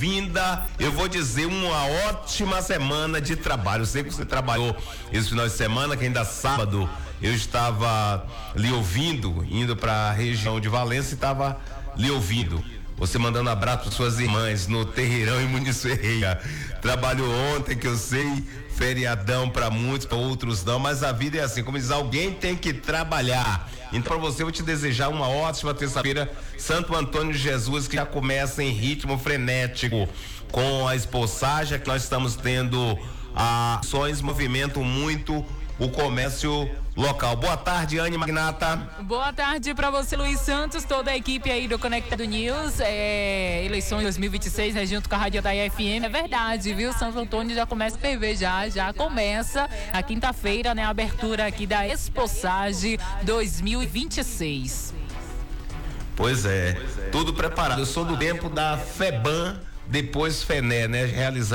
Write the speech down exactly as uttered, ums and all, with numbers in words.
bem-vinda. Eu vou dizer uma ótima semana de trabalho. Eu sei que você trabalhou esse final de semana, que ainda sábado eu estava lhe ouvindo, indo para a região de Valença e estava lhe ouvindo. Você mandando abraço para suas irmãs no Terreirão e Muniz Ferreira. Trabalhou ontem, que eu sei, feriadão para muitos, para outros não, mas a vida é assim, como diz, alguém tem que trabalhar. Então, para você, eu vou te desejar uma ótima terça-feira, Santo Antônio de Jesus, que já começa em ritmo frenético, com a espossagem que nós estamos tendo, ações, movimento muito o comércio local. Boa tarde, Anne Magnata. Boa tarde para você, Luiz Santos, toda a equipe aí do Conectado News. É, eleições dois mil e vinte e seis, né, junto com a Rádio da F M. É verdade, viu? Santo Antônio já começa a ferver, já, já começa a quinta-feira, né? A abertura aqui da Espossagem dois mil e vinte e seis. Pois é, tudo preparado. Eu sou do tempo da FEBAM, depois FENÉ, né? Realizando